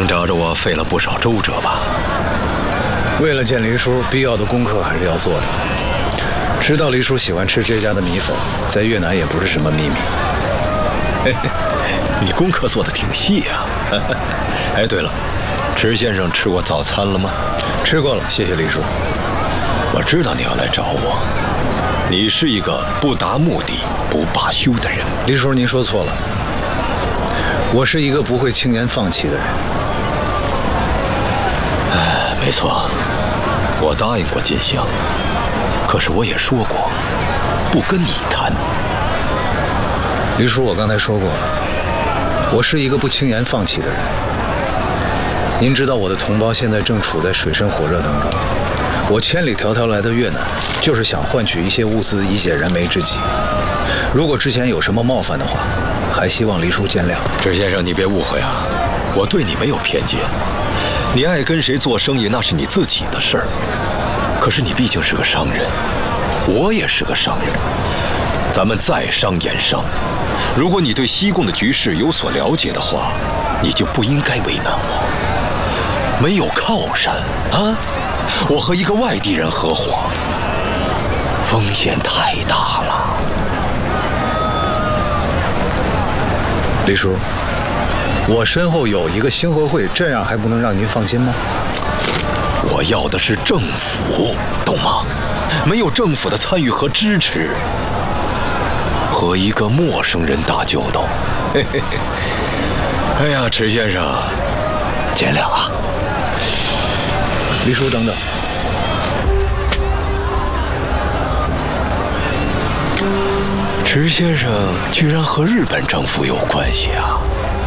找着我费了不少周折吧？ 为了见黎叔，必要的功课还是要做的。知道黎叔喜欢吃这家的米粉，在越南也不是什么秘密。 嘿嘿，你功课做得挺细啊。哎，对了，池先生吃过早餐了吗？ 吃过了，谢谢黎叔。 我知道你要来找我，你是一个不达目的不罢休的人。 黎叔，您说错了，我是一个不会轻言放弃的人。 哎，没错，我答应过金香，可是我也说过，不跟你谈。 黎叔，我刚才说过了，我是一个不轻言放弃的人。您知道我的同胞现在正处在水深火热当中，我千里迢迢来到越南，就是想换取一些物资以解燃眉之急。如果之前有什么冒犯的话，还希望黎叔见谅。 池先生，你别误会啊，我对你没有偏见。你爱跟谁做生意那是你自己的事儿，可是你毕竟是个商人，我也是个商人，咱们在商言商。如果你对西贡的局势有所了解的话，你就不应该为难我。没有靠山啊，我和一个外地人合伙，风险太大了。 黎叔，我身后有一个兴和会，这样还不能让您放心吗？ 我要的是政府，懂吗？没有政府的参与和支持，和一个陌生人打交道，嘿嘿嘿。哎呀，池先生，见谅啊。 黎叔，等等。 池先生居然和日本政府有关系啊？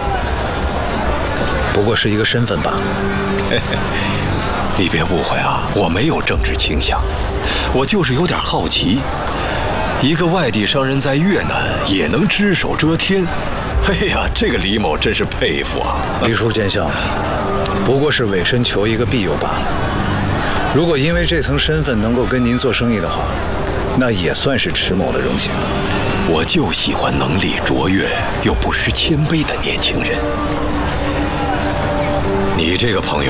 不过是一个身份罢了。 你别误会啊，我没有政治倾向，我就是有点好奇，一个外地商人在越南也能只手遮天，哎呀，这个李某真是佩服啊！ 黎叔见笑了，不过是委身求一个庇佑罢了。如果因为这层身份能够跟您做生意的话，那也算是池某的荣幸。 我就喜欢能力卓越又不失谦卑的年轻人。你这个朋友